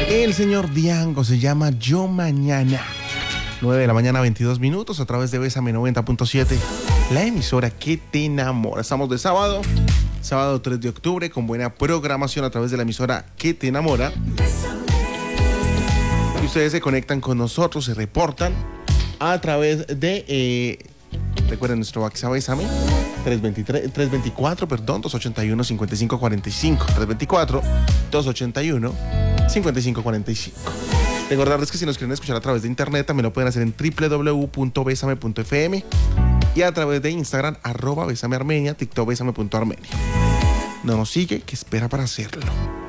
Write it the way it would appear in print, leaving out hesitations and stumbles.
El señor Diango se llama Yo Mañana. 9 de la mañana, 22 minutos, a través de Bésame 90.7, la emisora que te enamora. Estamos de sábado 3 de octubre, con buena programación a través de la emisora que te enamora. Y ustedes se conectan con nosotros, se reportan a través de... recuerden nuestro WhatsApp Bésame 324-281-5545, 324-281-5545. Recordarles que si nos quieren escuchar a través de internet, también lo pueden hacer en www.besame.fm y a través de Instagram, @besamearmenia, TikTok besame.armenia. No nos sigue, ¿qué espera para hacerlo?